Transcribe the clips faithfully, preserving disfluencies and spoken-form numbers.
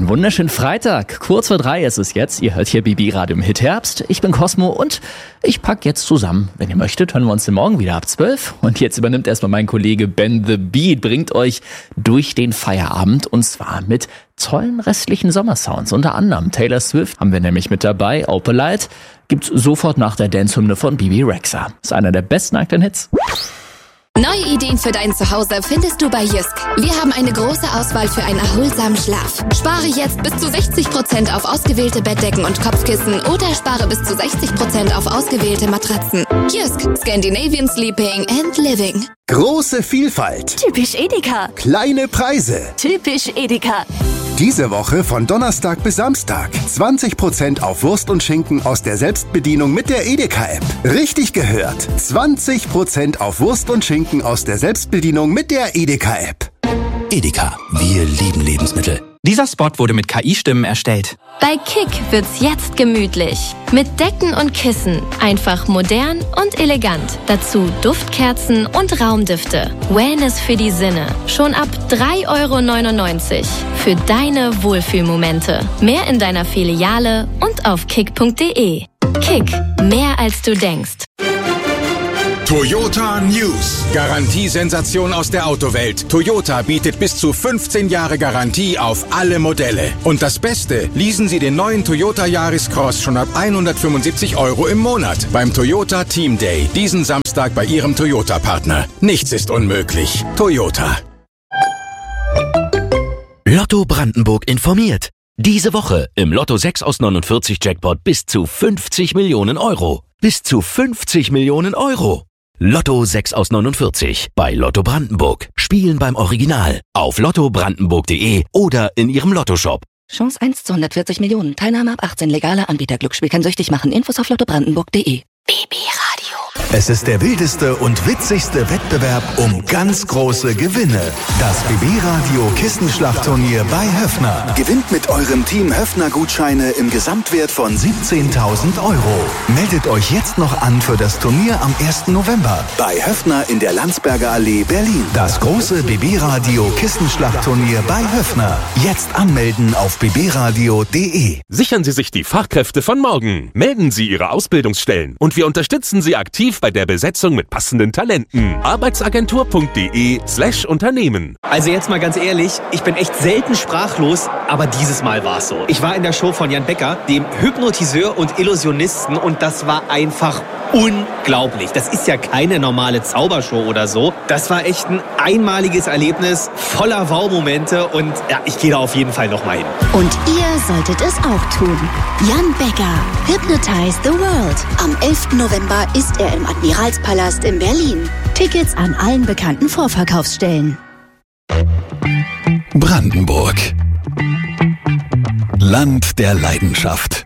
Einen wunderschönen Freitag. Kurz vor drei ist es jetzt. Ihr hört hier B B Radio im Hit-Herbst. Ich bin Cosmo und ich pack jetzt zusammen. Wenn ihr möchtet, hören wir uns den Morgen wieder ab zwölf. Und jetzt übernimmt erstmal mein Kollege Ben The Beat, bringt euch durch den Feierabend und zwar mit tollen restlichen Sommersounds. Unter anderem Taylor Swift haben wir nämlich mit dabei. Opalite gibt's sofort nach der Dance-Hymne von Bebe Rexha. Ist einer der besten aktuellen Hits. Neue Ideen für dein Zuhause findest du bei Jysk. Wir haben eine große Auswahl für einen erholsamen Schlaf. Spare jetzt bis zu sechzig Prozent auf ausgewählte Bettdecken und Kopfkissen oder spare bis zu sechzig Prozent auf ausgewählte Matratzen. Jysk, Scandinavian Sleeping and Living. Große Vielfalt. Typisch Edeka. Kleine Preise. Typisch Edeka. Diese Woche von Donnerstag bis Samstag. zwanzig Prozent auf Wurst und Schinken aus der Selbstbedienung mit der Edeka-App. Richtig gehört. zwanzig Prozent auf Wurst und Schinken aus der Selbstbedienung mit der Edeka-App. Edeka, wir lieben Lebensmittel. Dieser Spot wurde mit K I-Stimmen erstellt. Bei Kick wird's jetzt gemütlich. Mit Decken und Kissen. Einfach modern und elegant. Dazu Duftkerzen und Raumdüfte. Wellness für die Sinne. Schon ab drei Euro neunundneunzig. Für deine Wohlfühlmomente. Mehr in deiner Filiale und auf kick punkt de. Kick. Mehr als du denkst. Toyota News. Garantiesensation aus der Autowelt. Toyota bietet bis zu fünfzehn Jahre Garantie auf alle Modelle. Und das Beste, leasen Sie den neuen Toyota Yaris Cross schon ab hundertfünfundsiebzig Euro im Monat beim Toyota Team Day. Diesen Samstag bei Ihrem Toyota-Partner. Nichts ist unmöglich. Toyota. Lotto Brandenburg informiert. Diese Woche im Lotto sechs aus neunundvierzig Jackpot bis zu fünfzig Millionen Euro. Bis zu fünfzig Millionen Euro. Lotto sechs aus neunundvierzig bei Lotto Brandenburg. Spielen beim Original auf lotto brandenburg punkt de oder in Ihrem Lottoshop. Chance eins zu hundertvierzig Millionen. Teilnahme ab achtzehn. Legaler Anbieter. Glücksspiel kann süchtig machen. Infos auf lotto brandenburg punkt de. B B Radio. Es ist der wildeste und witzigste Wettbewerb um ganz große Gewinne. Das B B Radio Kissenschlachtturnier bei Höffner. Gewinnt mit eurem Team Höffner Gutscheine im Gesamtwert von siebzehntausend Euro. Meldet euch jetzt noch an für das Turnier am ersten November bei Höffner in der Landsberger Allee, Berlin. Das große B B Radio Kissenschlachtturnier bei Höffner. Jetzt anmelden auf b b radio punkt de. Sichern Sie sich die Fachkräfte von morgen. Melden Sie Ihre Ausbildungsstellen und wir unterstützen Sie aktiv bei der Besetzung mit passenden Talenten. arbeitsagentur punkt de slash Unternehmen. Also jetzt mal ganz ehrlich, ich bin echt selten sprachlos, aber dieses Mal war es so. Ich war in der Show von Jan Becker, dem Hypnotiseur und Illusionisten, und das war einfach unglaublich. Das ist ja keine normale Zaubershow oder so. Das war echt ein einmaliges Erlebnis, voller Wow-Momente, und ja, ich gehe da auf jeden Fall nochmal hin. Und ihr solltet es auch tun. Jan Becker, Hypnotize the World. Am elften November ist er im Admiralspalast in Berlin. Tickets an allen bekannten Vorverkaufsstellen. Brandenburg. Land der Leidenschaft.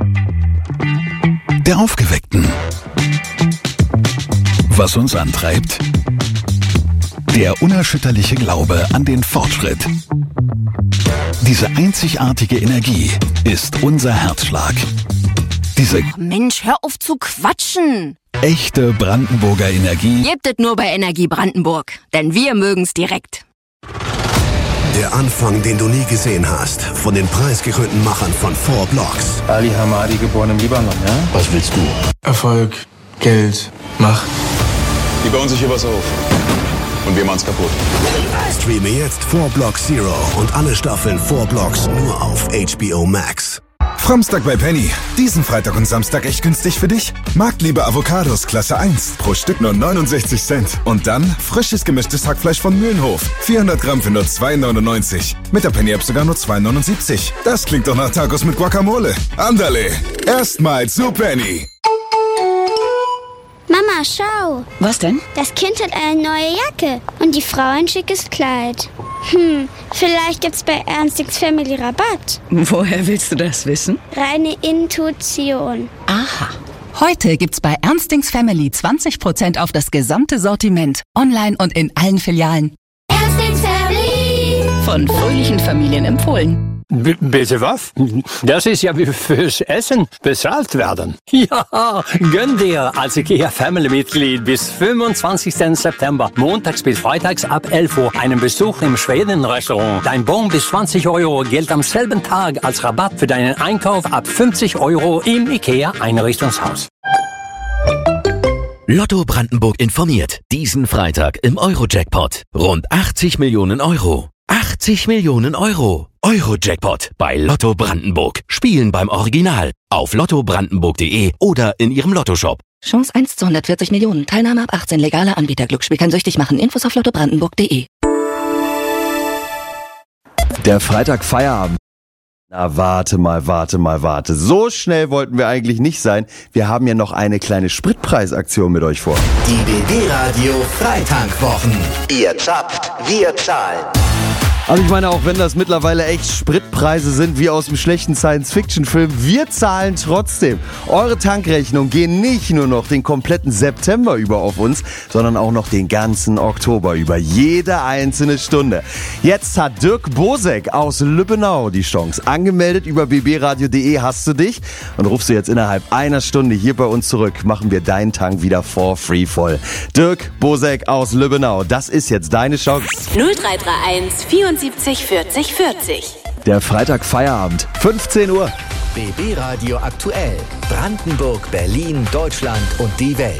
Der Aufgeweckten. Was uns antreibt? Der unerschütterliche Glaube an den Fortschritt. Diese einzigartige Energie ist unser Herzschlag. Diese Mensch, hör auf zu quatschen. echte Brandenburger Energie Gebt es nur bei Energie Brandenburg, denn wir mögen's direkt. Der Anfang, den du nie gesehen hast, von den preisgekrönten Machern von Four Blocks. Ali Hamadi, geboren im Libanon, ja? Was willst du? Erfolg, Geld, Macht. Die bauen sich hier was auf. Und wir machen's kaputt. Streame jetzt Four Blocks Zero und alle Staffeln Four Blocks nur auf H B O Max. Framstag bei Penny. Diesen Freitag und Samstag echt günstig für dich. Marktliebe Avocados Klasse eins. Pro Stück nur neunundsechzig Cent. Und dann frisches gemischtes Hackfleisch von Mühlenhof. vierhundert Gramm für nur zwei neunundneunzig. Mit der Penny-App sogar nur zwei neunundsiebzig. Das klingt doch nach Tacos mit Guacamole. Andale. Erstmal zu Penny. Mama, schau. Was denn? Das Kind hat eine neue Jacke und die Frau ein schickes Kleid. Hm, vielleicht gibt's bei Ernstings Family Rabatt. Woher willst du das wissen? Reine Intuition. Aha. Heute gibt's bei Ernstings Family zwanzig Prozent auf das gesamte Sortiment. Online und in allen Filialen. Ernstings Family. Von fröhlichen Familien empfohlen. B- bitte was? Das ist ja wie fürs Essen bezahlt werden. Ja, gönn dir als IKEA Family-Mitglied bis fünfundzwanzigsten September, montags bis freitags ab elf Uhr, einen Besuch im Schweden-Restaurant. Dein Bon bis zwanzig Euro gilt am selben Tag als Rabatt für deinen Einkauf ab fünfzig Euro im IKEA-Einrichtungshaus. Lotto Brandenburg informiert. Diesen Freitag im Euro-Jackpot. Rund achtzig Millionen Euro. achtzig Millionen Euro. Euro-Jackpot bei Lotto Brandenburg. Spielen beim Original. Auf lotto brandenburg punkt de oder in Ihrem Lottoshop. Chance eins zu hundertvierzig Millionen. Teilnahme ab achtzehn. Legaler Anbieter. Glücksspiel kann süchtig machen. Infos auf lotto brandenburg punkt de. Der Freitag Feierabend. Na, warte mal, warte mal, warte. So schnell wollten wir eigentlich nicht sein. Wir haben ja noch eine kleine Spritpreisaktion mit euch vor. Die B B-Radio Freitankwochen. Ihr zappt, wir zahlen. Also ich meine, auch wenn das mittlerweile echt Spritpreise sind wie aus einem schlechten Science-Fiction-Film, wir zahlen trotzdem. Eure Tankrechnung gehen nicht nur noch den kompletten September über auf uns, sondern auch noch den ganzen Oktober über, jede einzelne Stunde. Jetzt hat Dirk Bosek aus Lübbenau die Chance. Angemeldet über b b radio punkt de hast du dich und rufst du jetzt innerhalb einer Stunde hier bei uns zurück, machen wir deinen Tank wieder for free voll. Dirk Bosek aus Lübbenau, das ist jetzt deine Chance. null drei drei eins vierundsiebzig vierzig vierzig. Der Freitag Feierabend, fünfzehn Uhr. B B-Radio aktuell. Brandenburg, Berlin, Deutschland und die Welt.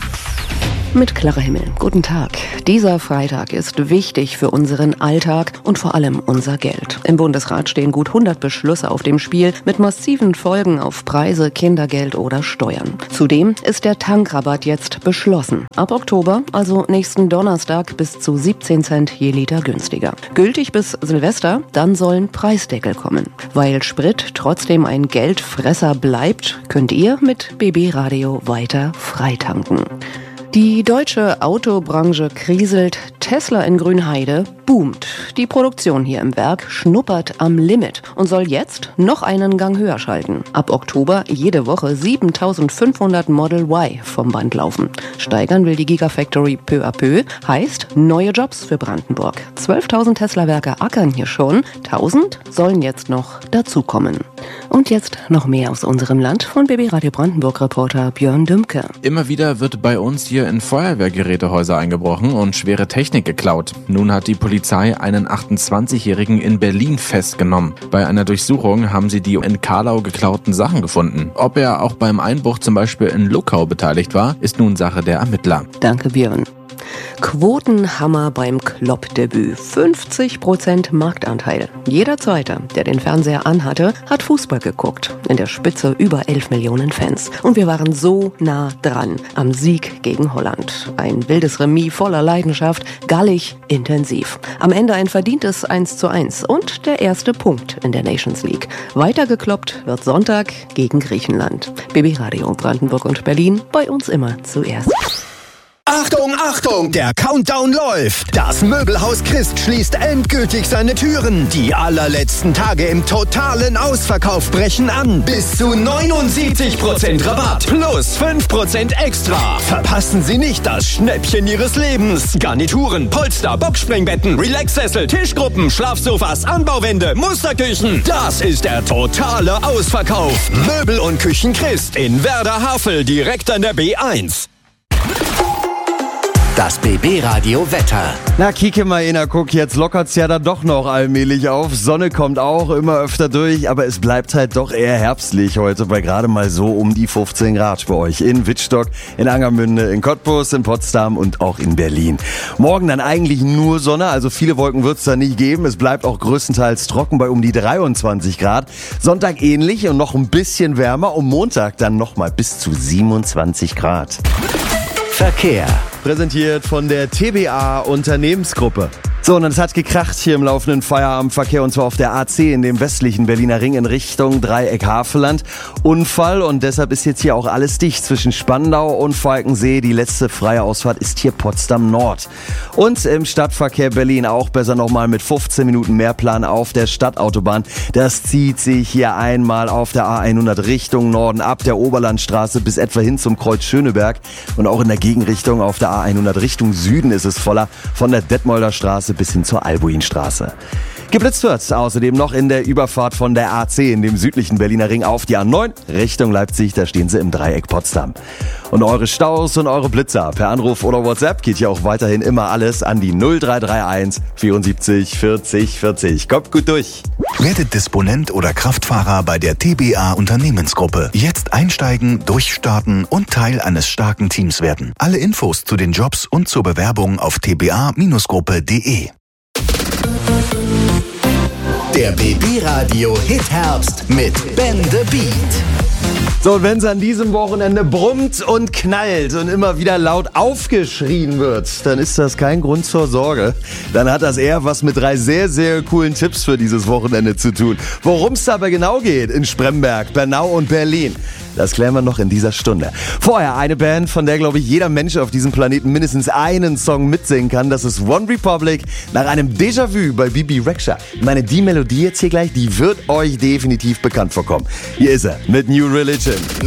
Mit klarer Himmel. Guten Tag. Dieser Freitag ist wichtig für unseren Alltag und vor allem unser Geld. Im Bundesrat stehen gut hundert Beschlüsse auf dem Spiel mit massiven Folgen auf Preise, Kindergeld oder Steuern. Zudem ist der Tankrabatt jetzt beschlossen. Ab Oktober, also nächsten Donnerstag, bis zu siebzehn Cent je Liter günstiger. Gültig bis Silvester, dann sollen Preisdeckel kommen. Weil Sprit trotzdem ein Geldfresser bleibt, könnt ihr mit B B Radio weiter freitanken. Die deutsche Autobranche kriselt, Tesla in Grünheide boomt. Die Produktion hier im Werk schnuppert am Limit und soll jetzt noch einen Gang höher schalten. Ab Oktober jede Woche siebentausendfünfhundert Model Y vom Band laufen. Steigern will die Gigafactory peu à peu, heißt neue Jobs für Brandenburg. zwölftausend Tesla-Werke ackern hier schon, tausend sollen jetzt noch dazukommen. Und jetzt noch mehr aus unserem Land von B B Radio Brandenburg-Reporter Björn Dümke. Immer wieder wird bei uns hier in Feuerwehrgerätehäuser eingebrochen und schwere Technik geklaut. Nun hat die Polizei einen achtundzwanzigjährigen in Berlin festgenommen. Bei einer Durchsuchung haben sie die in Karlau geklauten Sachen gefunden. Ob er auch beim Einbruch zum Beispiel in Luckau beteiligt war, ist nun Sache der Ermittler. Danke, Björn. Quotenhammer beim Klopp-Debüt. fünfzig Prozent Marktanteil. Jeder Zweite, der den Fernseher anhatte, hat Fußball geguckt. In der Spitze über elf Millionen Fans. Und wir waren so nah dran am Sieg gegen Holland. Ein wildes Remis voller Leidenschaft, gallig, intensiv. Am Ende ein verdientes eins zu eins und der erste Punkt in der Nations League. Weitergekloppt wird Sonntag gegen Griechenland. B B Radio Brandenburg und Berlin, bei uns immer zuerst. Achtung, Achtung, der Countdown läuft. Das Möbelhaus Christ schließt endgültig seine Türen. Die allerletzten Tage im totalen Ausverkauf brechen an. Bis zu neunundsiebzig Prozent Rabatt plus fünf Prozent extra. Verpassen Sie nicht das Schnäppchen Ihres Lebens. Garnituren, Polster, Boxspringbetten, Relaxsessel, Tischgruppen, Schlafsofas, Anbauwände, Musterküchen. Das ist der totale Ausverkauf. Möbel und Küchen Christ in Werder-Havel, direkt an der B eins. Das B B-Radio Wetter. Na, kicke mal, Ena, guck, jetzt lockert's ja dann doch noch allmählich auf. Sonne kommt auch immer öfter durch, aber es bleibt halt doch eher herbstlich heute bei gerade mal so um die fünfzehn Grad bei euch. In Wittstock, in Angermünde, in Cottbus, in Potsdam und auch in Berlin. Morgen dann eigentlich nur Sonne, also viele Wolken wird's da nicht geben. Es bleibt auch größtenteils trocken bei um die dreiundzwanzig Grad. Sonntag ähnlich und noch ein bisschen wärmer. Um Montag dann nochmal bis zu siebenundzwanzig Grad. Verkehr. Präsentiert von der T B A Unternehmensgruppe. So, und es hat gekracht hier im laufenden Feierabendverkehr und zwar auf der A C in dem westlichen Berliner Ring in Richtung Dreieck-Havelland. Unfall und deshalb ist jetzt hier auch alles dicht zwischen Spandau und Falkensee. Die letzte freie Ausfahrt ist hier Potsdam Nord. Und im Stadtverkehr Berlin auch besser nochmal mit fünfzehn Minuten Mehrplan auf der Stadtautobahn. Das zieht sich hier einmal auf der A hundert Richtung Norden ab der Oberlandstraße bis etwa hin zum Kreuz Schöneberg. Und auch in der Gegenrichtung auf der A hundert Richtung Süden ist es voller, von der Detmolder Straße bis hin zur Albuinstraße. Geblitzt wird außerdem noch in der Überfahrt von der A zehn in dem südlichen Berliner Ring auf die A neun Richtung Leipzig. Da stehen sie im Dreieck Potsdam. Und eure Staus und eure Blitzer per Anruf oder WhatsApp geht ja auch weiterhin immer alles an die null drei drei eins vierundsiebzig vierzig vierzig. Kommt gut durch. Werdet Disponent oder Kraftfahrer bei der T B A Unternehmensgruppe. Jetzt einsteigen, durchstarten und Teil eines starken Teams werden. Alle Infos zu den Jobs und zur Bewerbung auf t b a gruppe punkt d e. Der B B-Radio Hit Herbst mit Ben the Beat. So, und wenn es an diesem Wochenende brummt und knallt und immer wieder laut aufgeschrien wird, dann ist das kein Grund zur Sorge. Dann hat das eher was mit drei sehr, sehr coolen Tipps für dieses Wochenende zu tun. Worum es dabei genau geht in Spremberg, Bernau und Berlin, das klären wir noch in dieser Stunde. Vorher eine Band, von der, glaube ich, jeder Mensch auf diesem Planeten mindestens einen Song mitsingen kann. Das ist One Republic nach einem Déjà-vu bei Bibi Rexha. Ich meine, die Melodie jetzt hier gleich, die wird euch definitiv bekannt vorkommen. Hier ist er mit New Religion.